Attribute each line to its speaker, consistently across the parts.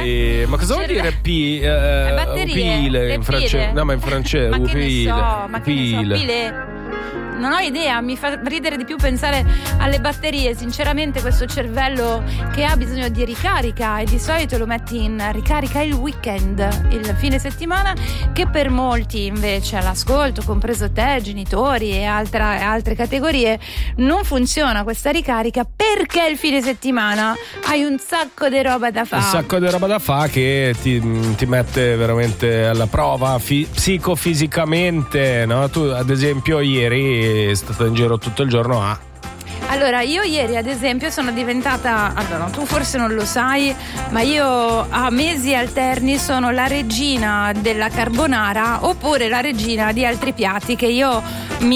Speaker 1: poi ma cosa vuol dire
Speaker 2: batterie,
Speaker 1: pile in francese? No, ma in francese
Speaker 2: ma che ne so,
Speaker 1: pile.
Speaker 2: pile. Non ho idea, mi fa ridere di più pensare alle batterie. Sinceramente questo cervello che ha bisogno di ricarica, e di solito lo metti in ricarica il weekend, il fine settimana, che per molti invece all'ascolto, compreso te, genitori e altre categorie, non funziona questa ricarica, perché il fine settimana hai un sacco di roba da fare.
Speaker 1: Un sacco di roba da fare che ti mette veramente alla prova psicofisicamente, no? Tu ad esempio ieri è stata in giro tutto il giorno
Speaker 2: Allora, io ieri ad esempio sono diventata, allora tu forse non lo sai, ma io a mesi alterni sono la regina della carbonara oppure la regina di altri piatti che io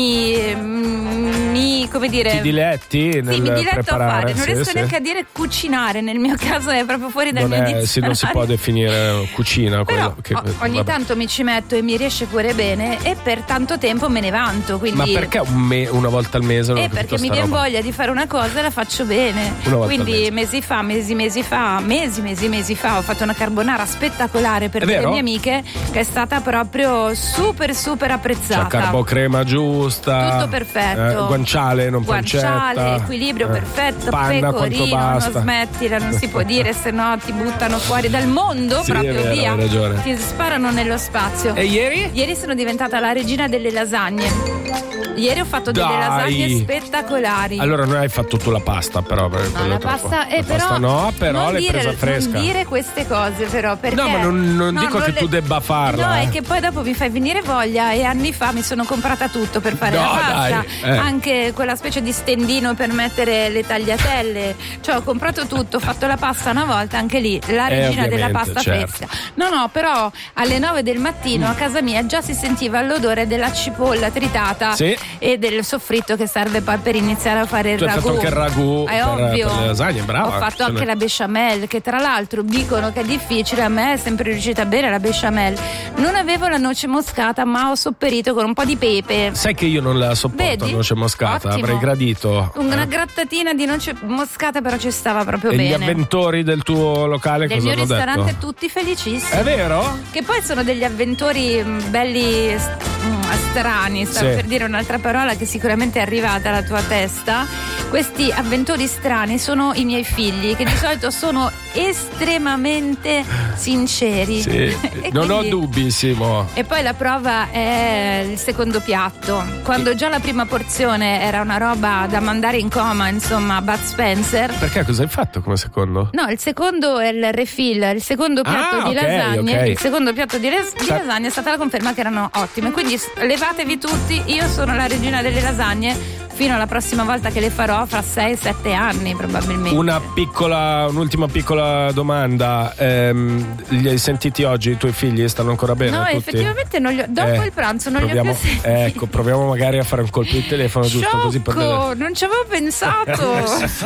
Speaker 2: come dire,
Speaker 1: ti diletti nel
Speaker 2: mi diletto
Speaker 1: preparare,
Speaker 2: a fare, non riesco neanche a dire cucinare, nel mio caso è proprio fuori dal mio dizionario.
Speaker 1: Non si può definire cucina.
Speaker 2: Però ogni tanto mi ci metto e mi riesce pure bene, e per tanto tempo me ne vanto, quindi...
Speaker 1: Ma perché una volta al mese?
Speaker 2: Perché mi viene voglia di fare una cosa e la faccio bene. Quindi mesi fa ho fatto una carbonara spettacolare per le mie amiche, che è stata proprio super apprezzata.
Speaker 1: C'è carbocrema giusta,
Speaker 2: tutto perfetto,
Speaker 1: guanciale, non pancetta,
Speaker 2: equilibrio perfetto,
Speaker 1: panna
Speaker 2: pecorino, non smettila, non si può dire, se no ti buttano fuori dal mondo,
Speaker 1: sì,
Speaker 2: proprio
Speaker 1: vero,
Speaker 2: via,
Speaker 1: hai ragione.
Speaker 2: Ti sparano nello spazio.
Speaker 1: E ieri?
Speaker 2: Ieri sono diventata la regina delle lasagne. Ieri ho fatto delle lasagne spettacolari.
Speaker 1: Allora non hai fatto tu la pasta, però
Speaker 2: la pasta
Speaker 1: no, però l'hai presa fresca.
Speaker 2: Non dire queste cose, però, perché
Speaker 1: no, ma non dico che tu debba farla.
Speaker 2: No, è che poi dopo mi fai venire voglia, e anni fa mi sono comprata tutto per fare la pasta, anche quella specie di stendino per mettere le tagliatelle, cioè ho comprato tutto, ho fatto la pasta una volta, anche lì la regina della pasta fresca. No, però alle 9 del mattino a casa mia già si sentiva l'odore della cipolla tritata e del soffritto che serve poi per iniziare a fare il ragù.
Speaker 1: Hai fatto anche il ragù
Speaker 2: è ovvio.
Speaker 1: Per le lasagne, brava.
Speaker 2: Ho fatto anche la besciamella, che tra l'altro dicono che è difficile, a me è sempre riuscita bene la besciamella. Non avevo la noce moscata, ma ho sopperito con un po' di pepe.
Speaker 1: Sai che io non la sopporto la noce moscata. Ottimo. Avrei gradito
Speaker 2: una grattatina di noce moscata, però ci stava proprio bene.
Speaker 1: Gli avventori del tuo locale
Speaker 2: del
Speaker 1: cosa
Speaker 2: mio
Speaker 1: hanno
Speaker 2: ristorante
Speaker 1: detto?
Speaker 2: Tutti felicissimi.
Speaker 1: È vero?
Speaker 2: Che poi sono degli avventori belli strani, stavo per dire un'altra parola che sicuramente è arrivata alla tua testa. Questi avventori strani sono i miei figli, che di solito sono estremamente sinceri.
Speaker 1: Non ho dubbi, Simo.
Speaker 2: E poi la prova è il secondo piatto, quando già la prima porzione era una roba da mandare in coma, insomma, Bud Spencer.
Speaker 1: Perché cosa hai fatto come secondo?
Speaker 2: No, il secondo è il refill, il secondo piatto di lasagne. Il secondo piatto di lasagne è stata la conferma che erano ottime, quindi levatevi tutti, io sono la regina delle lasagne fino alla prossima volta che le farò, fra 6-7 anni probabilmente.
Speaker 1: Un'ultima piccola domanda, li hai sentiti oggi i tuoi figli? Stanno ancora bene?
Speaker 2: No,
Speaker 1: tutti?
Speaker 2: Effettivamente non dopo il pranzo non li ho più sentiti.
Speaker 1: Ecco, proviamo magari a fare un colpo di telefono giusto così per vedere.
Speaker 2: Non ci avevo pensato.